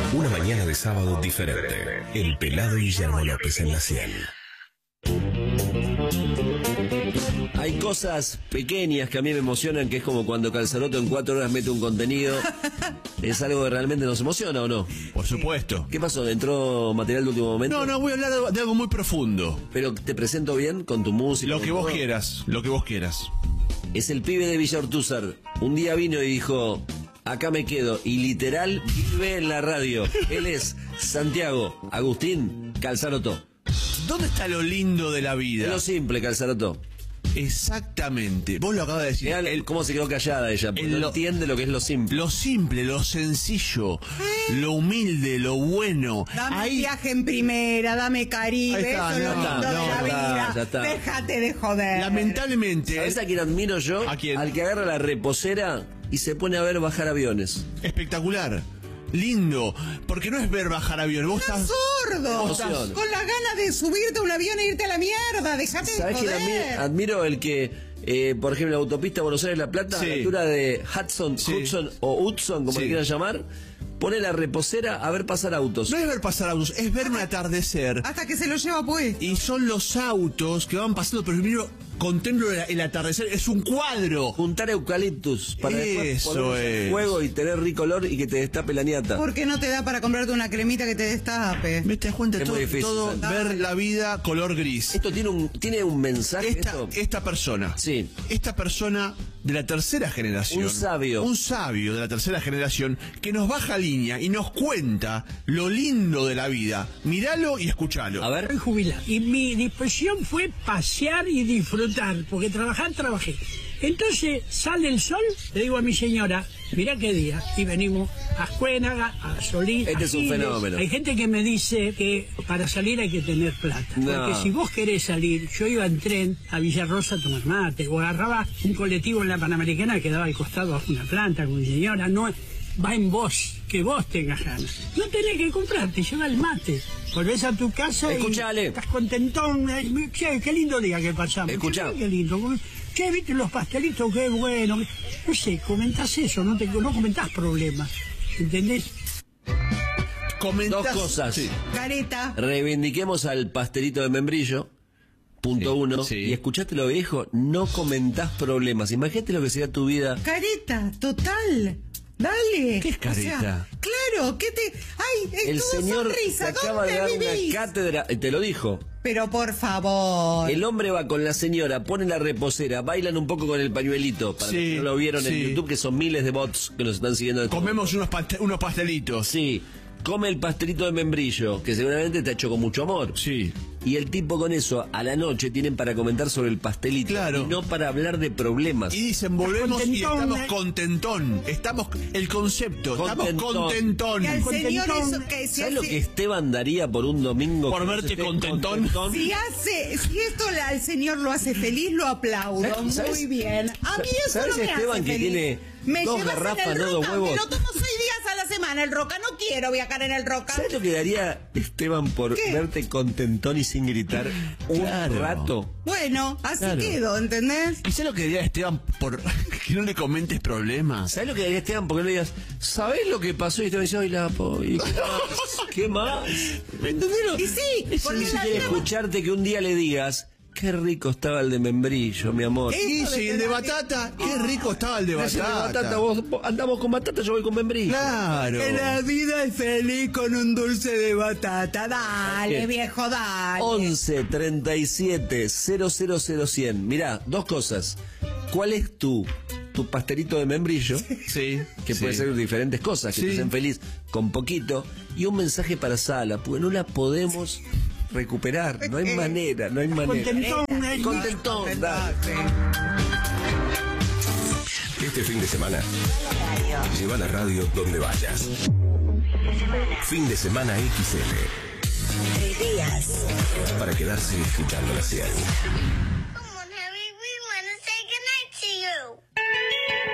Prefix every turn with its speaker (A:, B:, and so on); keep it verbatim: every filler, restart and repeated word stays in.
A: Una mañana de sábado diferente. El pelado Guillermo López en la cien.
B: Hay cosas pequeñas que a mí me emocionan, que es como cuando Calzaroto en cuatro horas mete un contenido. ¿Es algo que realmente nos emociona o no?
C: Por supuesto.
B: ¿Qué pasó? ¿Entró material de último momento?
C: No, no, voy a hablar de, de algo muy profundo.
B: Pero te presento bien con tu música.
C: Lo que vos
B: todo.
C: quieras, lo que vos quieras.
B: Es el pibe de Villa Ortúzar. Un día vino y dijo: acá me quedo. Y literal vive en la radio. Él es Santiago Agustín Calzaroto.
C: ¿Dónde está lo lindo de la vida?
B: Es lo simple, Calzaroto.
C: Exactamente. Vos lo acabas de decir.
B: Mirá
C: El,
B: cómo se quedó callada ella, porque no
C: lo,
B: entiende lo que es lo simple.
C: Lo simple, lo sencillo, lo humilde, lo bueno.
D: Dame
C: Ahí...
D: viaje en primera, dame Caribe,
C: Está,
D: eso es
C: no,
D: lo lindo
C: no,
D: de la
B: ya
D: vida.
B: está, ya está.
D: Déjate de joder.
C: Lamentablemente.
B: ¿Sabés a quién admiro yo?
C: ¿A quién?
B: Al que agarra la reposera y se pone a ver bajar aviones.
C: Espectacular. Lindo. Porque no es ver bajar avión. Vos
D: ¡Estás
C: estás...
D: sordo!
B: Vos estás-
D: Con las ganas de subirte a un avión e irte a la mierda. Déjate de
B: ¿Sabés quién
D: joder.
B: admiro? Admiro el que, eh, por ejemplo, la autopista Buenos Aires-La Plata,
C: Sí.
B: a la altura de Hudson,
C: Sí.
B: Hudson o Hudson, como
C: Sí.
B: le quieran llamar, pone la reposera a ver pasar autos.
C: No es ver pasar autos, es ver un atardecer.
D: Hasta que se lo lleva pues.
C: Y son los autos que van pasando, pero primero contemplo el, el atardecer. Es un cuadro.
B: Juntar eucaliptus para después
C: Eso
B: ponerlos en
C: es.
B: fuego y tener rico olor y que te destape la ñata.
D: ¿Por qué no te da para comprarte una cremita que te destape?
C: ¿Me te das cuenta?
B: Es
C: Todo,
B: muy difícil,
C: todo
B: Santa.
C: ver la vida color gris.
B: Esto tiene un, tiene un mensaje.
C: Esta,
B: esto?
C: esta persona,
B: Sí.
C: esta persona de la tercera generación,
B: Un sabio.
C: un sabio de la tercera generación que nos baja línea y nos cuenta lo lindo de la vida. Míralo y escúchalo.
B: A ver.
E: Soy jubilado. Y mi disposición fue pasear y disfrutar, porque trabajar, trabajé. Entonces sale el sol, le digo a mi señora, mirá qué día, y venimos a Escuénaga, a Solís.
B: Este
E: a
B: es un
E: Giles.
B: fenómeno.
E: Hay gente que me dice que para salir hay que tener plata.
B: No.
E: Porque si vos querés salir, yo iba en tren a Villarrosa a tomar mate, o agarraba un colectivo en la Panamericana que quedaba al costado a una planta con mi señora, no va en vos, que vos tengas ganas. No tenés que comprarte, lleva el mate. Volvés a tu casa
B: Escuchale.
E: y estás contentón. eh, Che, qué lindo día que pasamos.
B: Escuchá.
E: Che, qué lindo. Che, viste los pastelitos, qué bueno. No sé, comentás eso, no, te, no comentás problemas. ¿Entendés?
C: Comentás-
B: Dos cosas.
C: Sí.
D: Careta.
B: Reivindiquemos al pastelito de membrillo. Punto
C: Sí,
B: uno.
C: sí.
B: Y escuchate lo que dijo, no comentás problemas. Imagínate lo que sería tu vida.
D: Careta, total. Dale.
C: ¿Qué es
D: O sea,
C: careta?
D: claro, ¿qué te...? ¡Ay, es
B: El
D: todo
B: señor te
D: sonrisa!
B: acaba de
D: ¿Dónde
B: dar
D: vivís?
B: una cátedra, y te lo dijo.
D: Pero por favor.
B: El hombre va con la señora, pone la reposera, bailan un poco con el pañuelito. Para
C: Sí,
B: los que no lo vieron en
C: sí.
B: YouTube, que son miles de bots que nos están siguiendo. de todo.
C: Comemos unos, paste- unos pastelitos.
B: Sí, come el pastelito de membrillo, que seguramente te ha hecho con mucho amor.
C: Sí.
B: Y el tipo con eso, a la noche, tienen para comentar sobre el pastelito.
C: Claro.
B: Y no para hablar de problemas.
C: Y dicen, volvemos y
E: Contentón,
C: estamos
E: eh.
C: contentón. Estamos, el concepto,
B: Contentón.
C: estamos contentón.
D: Que al señor
E: Contentón.
D: eso que se
B: ¿Sabes lo
D: hace-
B: que Esteban daría por un domingo?
C: Por
B: que no
C: verte
B: se esté
C: contentón?
D: Si hace, si esto la- al señor lo hace feliz, lo aplaudo.
B: ¿Sabes- sabes-
D: Muy bien. A mí eso
B: ¿sabes
D: no me
B: Esteban
D: hace
B: que
D: feliz.
B: tiene
D: Me
B: dos
D: llevas en
B: garrafas,
D: el
B: no dos
D: Roca,
B: huevos?
D: Me lo tomo seis días a la semana el Roca. No quiero viajar en el Roca.
B: ¿Sabes lo que daría Esteban por
D: ¿Qué?
B: verte contentón y sin gritar un
C: Claro.
B: rato?
D: Bueno, así
C: Claro.
D: quedo, ¿entendés?
C: ¿Y sabes lo que diría Esteban por que no le comentes problemas?
B: ¿Sabes lo que daría Esteban? Porque no le digas, ¿sabés lo que pasó? Y Esteban dice, ay, la po... ¿y qué más? ¿Qué más?
C: ¿Me entendieron?
D: Y sí,
B: Eso
D: porque
B: ni
D: la
B: siquiera
D: vida...
B: escucharte que un día le digas, qué rico estaba el de membrillo, mi amor.
D: ¿Eh?
C: Y
D: Eso
C: si
D: de
C: el de
D: que la-
C: batata, qué rico estaba el de
B: Ese de
C: batata.
B: batata, vos, vos andamos con batata, yo voy con membrillo.
C: Claro.
D: Que la vida es feliz con un dulce de batata. Dale,
B: Bien.
D: viejo, dale.
B: once treinta y siete cero cero cero cien. Mirá, dos cosas. ¿Cuál es tu, tu pastelito de membrillo?
C: Sí.
B: Que
C: sí.
B: puede ser diferentes cosas, que
C: Sí.
B: te hacen feliz con poquito. Y un mensaje para Sala, porque no la podemos recuperar. No hay manera, no hay manera.
E: Contentón. eh,
B: Contentón, dale.
A: Este fin de semana, lleva la radio donde vayas. Fin de semana X L.
F: Tres días.
A: Para quedarse escuchando la cien.